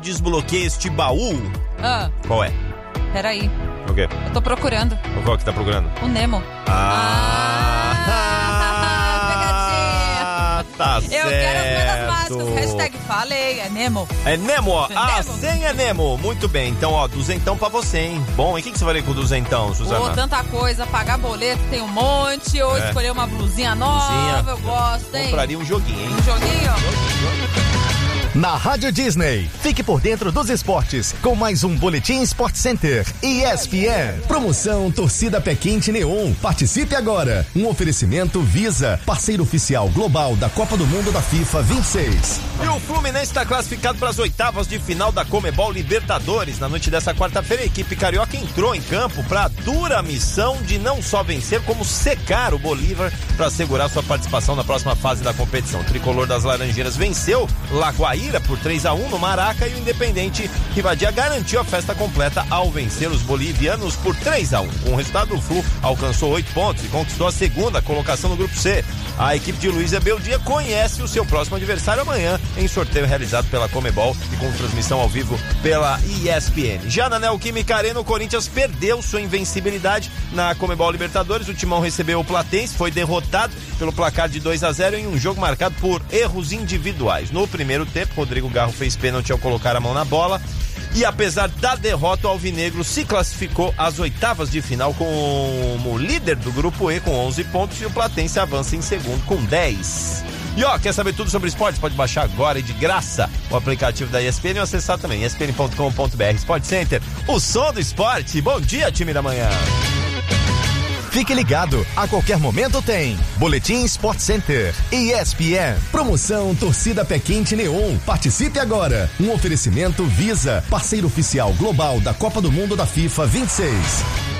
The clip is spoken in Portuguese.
Desbloqueia este baú. Qual é? Peraí. O quê? Eu tô procurando. Qual que tá procurando? O Nemo. Pegadinha. Tá certo. Eu quero as moedas mágicas. Hashtag falei, é Nemo. É Nemo, ó. A Nemo. senha é Nemo. Muito bem. Então, ó, duzentão pra você, hein? Bom, e o que você vai ler com duzentão, Suzana? Tanta coisa. Pagar boleto tem um monte. Ou escolher uma blusinha nova. Eu gosto, hein? Compraria um joguinho, hein? Um joguinho? Na Rádio Disney, fique por dentro dos esportes com mais um Boletim Sport Center ESPN. Promoção Torcida Pé Quente Neon. Participe agora. Um oferecimento Visa, parceiro oficial global da Copa do Mundo da FIFA 26. E o Fluminense está classificado para as oitavas de final da Comebol Libertadores. Na noite dessa quarta-feira, a equipe carioca entrou em campo para a dura missão de não só vencer, como secar o Bolívar para assegurar sua participação na próxima fase da competição. O tricolor das Laranjeiras venceu Lagoaíra por 3-1 no Maraca e o Independente Rivadavia garantiu a festa completa ao vencer os bolivianos por 3-1. Com o resultado, o Flu alcançou 8 pontos e conquistou a segunda colocação no Grupo C. A equipe de Luiz Abeldia conhece o seu próximo adversário amanhã em sorteio realizado pela Comebol e com transmissão ao vivo pela ESPN. Já na Neoquímica Arena, o Corinthians perdeu sua invencibilidade na Comebol Libertadores. O Timão recebeu o Platense, foi derrotado pelo placar de 2-0 em um jogo marcado por erros individuais. No primeiro tempo, Rodrigo Garro fez pênalti ao colocar a mão na bola. E apesar da derrota, o Alvinegro se classificou às oitavas de final como líder do Grupo E com 11 pontos e o Platense avança em segundo com 10. E ó, quer saber tudo sobre esportes? Pode baixar agora e de graça o aplicativo da ESPN e acessar também espn.com.br. Sport Center, o som do esporte. Bom dia, time da manhã. Fique ligado, a qualquer momento tem Boletim Sport Center ESPN. Promoção Torcida Pé Quente Neon. Participe agora. Um oferecimento Visa, parceiro oficial global da Copa do Mundo da FIFA 26.